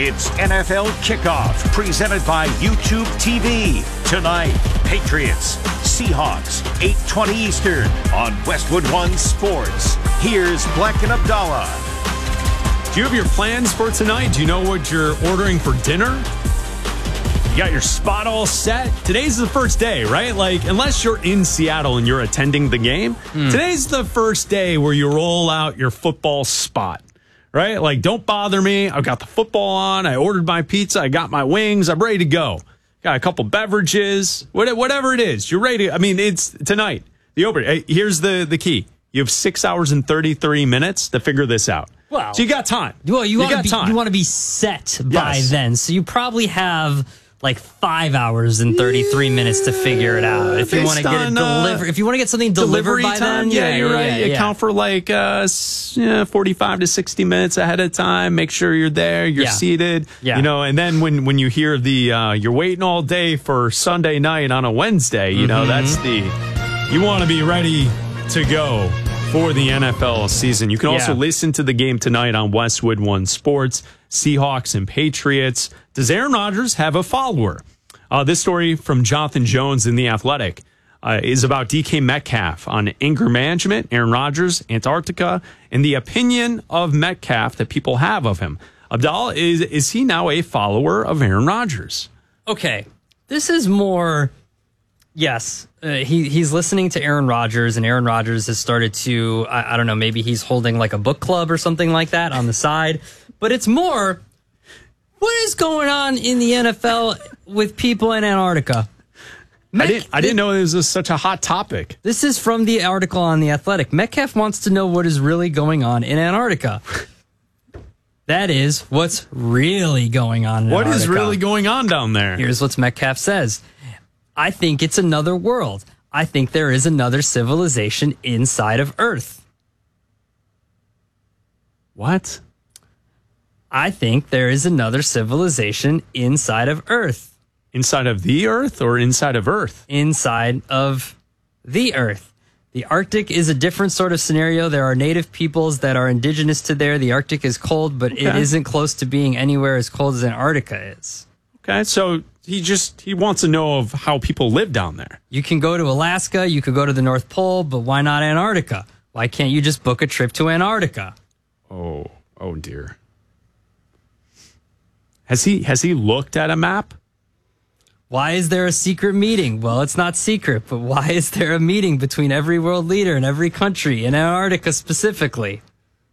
It's NFL Kickoff, presented by YouTube TV. Tonight, Patriots, Seahawks, 8:20 Eastern on Westwood One Sports. Here's Black and Abdallah. Do you have your plans for tonight? Do you know what you're ordering for dinner? You got your spot all set? Today's the first day, right? Like, unless you're in Seattle and you're attending the game, today's the first day where you roll out your football spot, right? Like, don't bother me. I've got the football on. I ordered my pizza. I got my wings. I'm ready to go. Got a couple beverages, whatever it is. You're ready. I mean, it's tonight. The opening. Here's the key. You have 6 hours and 33 minutes to figure this out. Well, so you got time. Well, you want to be set by then. So you probably have like 5 hours and 33 minutes to figure it out. If you want to get it delivered, if you want to get something delivered by time, then, you're right. You count for like 45 to 60 minutes ahead of time. Make sure you're there. You're seated. Yeah. You know, and then when you hear the you're waiting all day for Sunday night on a Wednesday, you know, that's you want to be ready to go for the NFL season. You can also listen to the game tonight on Westwood One Sports, Seahawks and Patriots. Does Aaron Rodgers have a follower? This story from Jonathan Jones in The Athletic is about DK Metcalf on anger management, Aaron Rodgers, Antarctica, and the opinion of Metcalf that people have of him. Abdallah, is he now a follower of Aaron Rodgers? Okay, this is more... Yes, he's listening to Aaron Rodgers, and Aaron Rodgers has started to, I don't know, maybe he's holding like a book club or something like that on the side. But it's more, what is going on in the NFL with people in Antarctica? I didn't know it was such a hot topic. This is from the article on The Athletic. Metcalf wants to know what is really going on in Antarctica. That is, what's really going on in Antarctica. What is really going on down there? Here's what Metcalf says. I think it's another world. I think there is another civilization inside of Earth. What? I think there is another civilization inside of Earth. Inside of the Earth or inside of Earth? Inside of the Earth. The Arctic is a different sort of scenario. There are native peoples that are indigenous to there. The Arctic is cold, but it isn't close to being anywhere as cold as Antarctica is. Okay, so he wants to know of how people live down there. You can go to Alaska, you could go to the North Pole, but why not Antarctica? Why can't you just book a trip to Antarctica? Oh dear. Has he looked at a map? Why is there a secret meeting? Well, it's not secret, but why is there a meeting between every world leader in every country, in Antarctica specifically?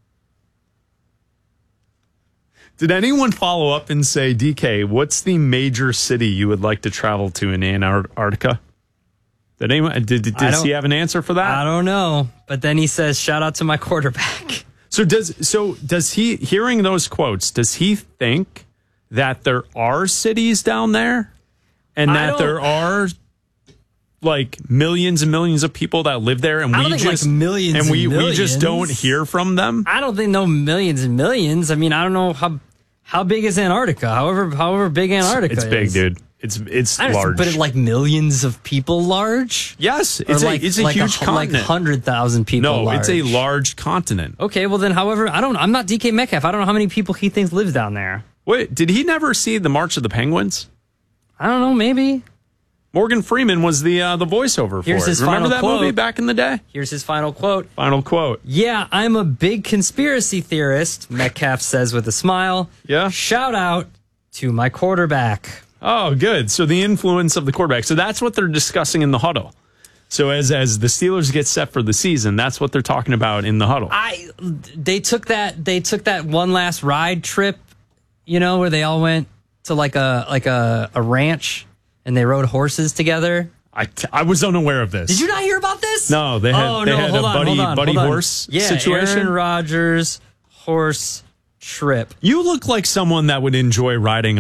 Did anyone follow up and say, DK, what's the major city you would like to travel to in Antarctica? Did he have an answer for that? I don't know. But then he says, shout out to my quarterback. So does he, hearing those quotes, does he think that there are cities down there? And that there are like millions and millions of people that live there, and we just don't hear from them? I don't think millions and millions. I mean, I don't know how big is Antarctica? However big Antarctica is. It's big, dude. It's large. But like millions of people large? Yes, it's a huge continent. Like 100,000 people large. It's a large continent. Okay, well then, however, I'm not DK Metcalf. I don't know how many people he thinks live down there. Wait, did he never see the March of the Penguins? I don't know, maybe. Morgan Freeman was the voiceover for it. Remember that movie back in the day? Here's his final quote. Final quote. Yeah, I'm a big conspiracy theorist, Metcalf says with a smile. Yeah. Shout out to my quarterback. Oh, good. So the influence of the quarterback. So that's what they're discussing in the huddle. So as the Steelers get set for the season, that's what they're talking about in the huddle. They took that one last ride trip, you know, where they all went to like a ranch and they rode horses together. I was unaware of this. Did you not hear about this? No, they had a buddy horse situation. Aaron Rodgers horse trip. You look like someone that would enjoy riding